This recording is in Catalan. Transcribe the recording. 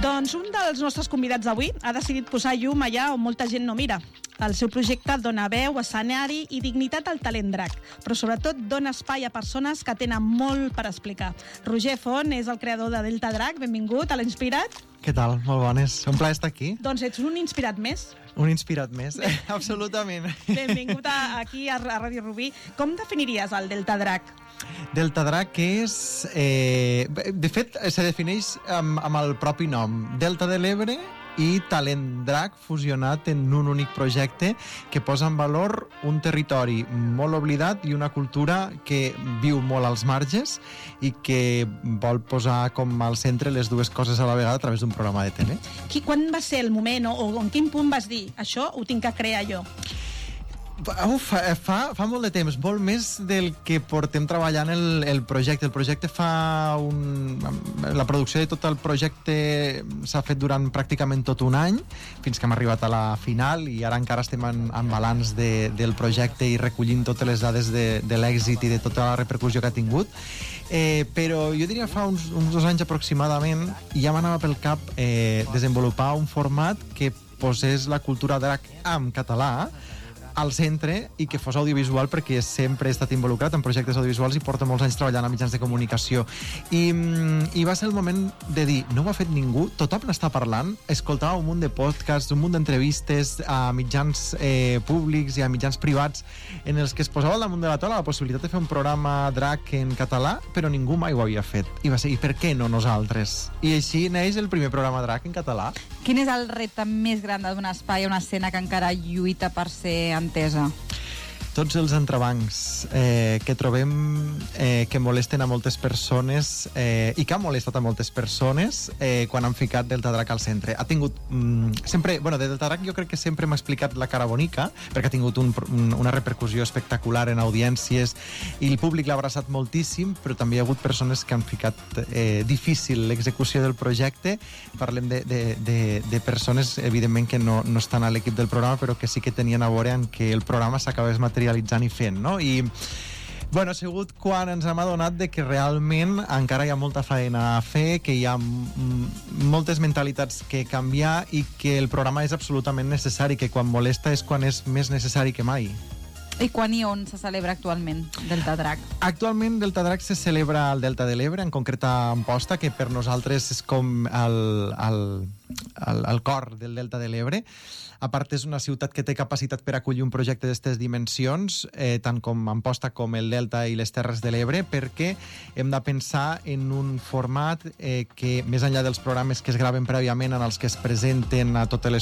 Doncs un dels nostres convidats d'avui ha decidit posar llum allà on molta gent no mira. El seu projecte dona veu, escenari i dignitat al talent drac, però sobretot dona espai a persones que tenen molt per explicar. Roger Font és el creador de Delta Drac. Benvingut a l'Inspirat. Què tal? Molt bones. Un plaer estar aquí. Doncs ets un inspirat més. Un inspirat més, absolutament. Benvingut aquí a Ràdio Rubí. Com definiries el Delta Drac? Delta Drac és... de fet, se defineix amb el propi nom. Delta de l'Ebre i Talent Drac fusionat en un únic projecte que posa en valor un territori molt oblidat i una cultura que viu molt als marges i que vol posar com al centre les dues coses a la vegada a través d'un programa de tele. Quan va ser el moment o en quin punt vas dir això ho tinc que crear jo? Fa molt de temps, molt més del que portem treballant el projecte. El projecte la producció de tot el projecte s'ha fet durant pràcticament tot un any, fins que hem arribat a la final i ara encara estem en balanç del projecte i recollint totes les dades de l'èxit i de tota la repercussió que ha tingut. Però jo diria fa uns 2 anys aproximadament ja m'anava pel cap desenvolupar un format que posés la cultura drac en català al centre i que fos audiovisual, perquè sempre he estat involucrat en projectes audiovisuals i porto molts anys treballant a mitjans de comunicació i va ser el moment de dir, no ho ha fet ningú, tothom n'està parlant. Escoltava un munt de podcasts, un munt d'entrevistes a mitjans públics i a mitjans privats en els que es posava al damunt de la taula la possibilitat de fer un programa drac en català, però ningú mai ho havia fet i va ser, i per què no nosaltres? I així neix el primer programa drac en català. Quin és el repte més gran de donar espai a una escena que encara lluita per ser entesa? Tots els entrebancs que trobem que molesten a moltes persones i que han molestat a moltes persones quan han ficat Delta Drac al centre. Ha tingut sempre... de Delta Drac jo crec que sempre m'ha explicat la cara bonica, perquè ha tingut una repercussió espectacular en audiències i el públic l'ha abraçat moltíssim, però també hi ha hagut persones que han ficat difícil l'execució del projecte. Parlem de persones, evidentment, que no estan a l'equip del programa, però que sí que tenien a veure en que el programa s'acabés materialitzant i fent, no? I ha sigut quan ens hem adonat de que realment encara hi ha molta feina a fer, que hi ha moltes mentalitats que canviar i que el programa és absolutament necessari, que quan molesta és quan és més necessari que mai. I quan i on se celebra actualment Delta Drac? Actualment Delta Drac se celebra al Delta de l'Ebre, en concret a Amposta, que per nosaltres és com el cor del Delta de l'Ebre. A part, és una ciutat que té capacitat per acollir un projecte d'aquestes dimensions, tant com Amposta com el Delta i les Terres de l'Ebre, perquè hem de pensar en un format que, més enllà dels programes que es graven prèviament, en els que es presenten a totes les